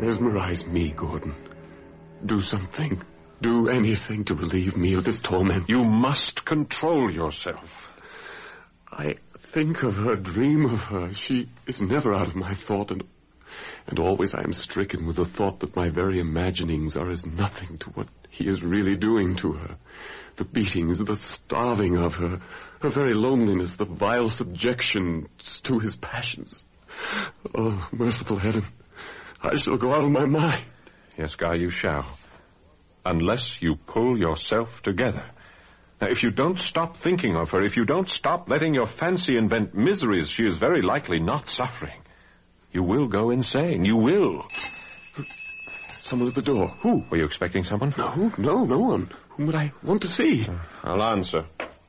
mesmerize me, Gordon. Do something. Do anything to relieve me of this torment. You must control yourself. I think of her, dream of her. She is never out of my thought, and always I am stricken with the thought that my very imaginings are as nothing to what he is really doing to her. The beatings, the starving of her, her very loneliness, the vile subjection to his passions. Oh, merciful heaven, I shall go out of my mind. Yes, Guy, you shall. Unless you pull yourself together. Now, if you don't stop thinking of her, if you don't stop letting your fancy invent miseries she is very likely not suffering, you will go insane. You will. Someone at the door. Who? Were you expecting someone? No one. Whom would I want to see? I'll answer.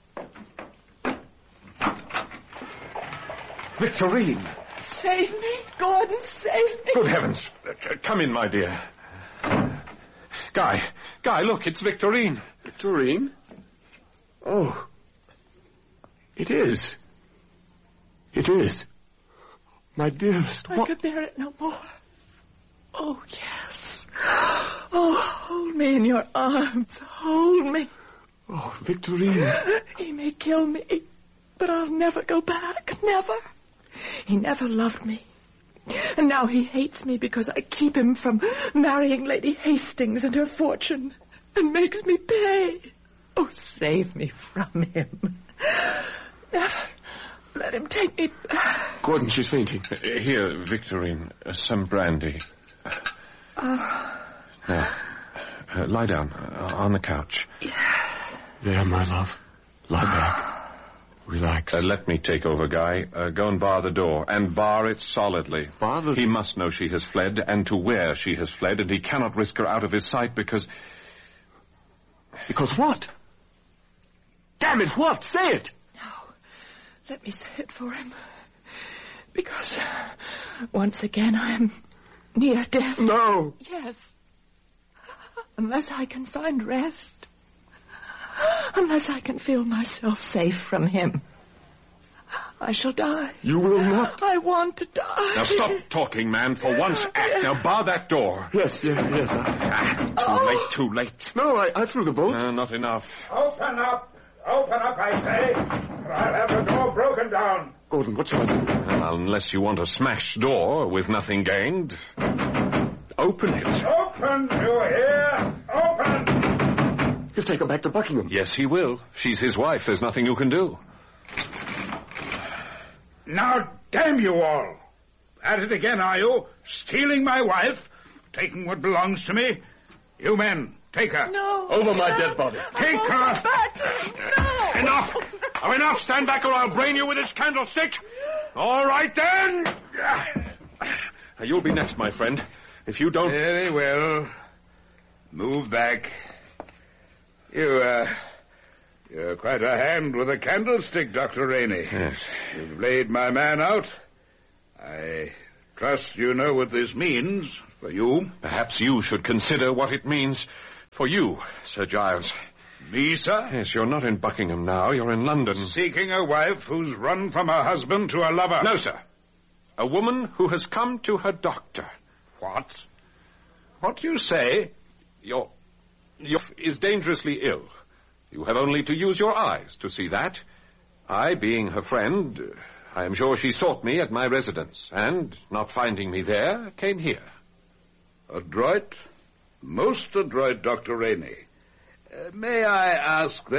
Victorine! Save me, Gordon, save me. Good heavens. Come in, my dear. Guy, look, it's Victorine. Victorine? Oh. It is. My dearest, I could bear it no more. Oh, yes. Oh, hold me in your arms. Hold me. Oh, Victorine. He may kill me, but I'll never go back. Never. He never loved me. And now he hates me because I keep him from marrying Lady Hastings and her fortune, and makes me pay. Oh, save me from him. Never let him take me back. Gordon, she's fainting. Here, Victorine, some brandy. Now, lie down on the couch. There, my love. Lie back. Relax. Let me take over, Guy. Go and bar the door, and bar it solidly. Bar the... He must know she has fled, and to where she has fled, and he cannot risk her out of his sight because... Because what? Damn it, what? Say it! No, let me say it for him. Because once again I am near death. No! Yes. Unless I can find rest. Unless I can feel myself safe from him, I shall die. You will not. I want to die. Now stop talking, man. For once, act. Now bar that door. Yes. Too late. No, I threw the bolt. Not enough. Open up, I say, or I'll have the door broken down. Gordon, what shall I do? Well, unless you want a smashed door with nothing gained. Open it. Open, you hear? Open! He'll take her back to Buckingham. Yes, he will. She's his wife. There's nothing you can do. Now, damn you all. At it again, are you? Stealing my wife? Taking what belongs to me? You men, take her. No. Over my dead body. Take her. No. Enough! Oh, enough! Stand back or I'll brain you with this candlestick. All right, then. You'll be next, my friend. If you don't... Very well. Move back. You're quite a hand with a candlestick, Dr. Rainey. Yes. You've laid my man out. I trust you know what this means for you. Perhaps you should consider what it means for you, Sir Giles. Me, sir? Yes, you're not in Buckingham now. You're in London. Seeking a wife who's run from her husband to a lover. No, sir. A woman who has come to her doctor. What? What do you say? Your is dangerously ill. You have only to use your eyes to see that. I, being her friend, I am sure she sought me at my residence, and, not finding me there, came here. Adroit? Most adroit, Dr. Rainey. May I ask, then,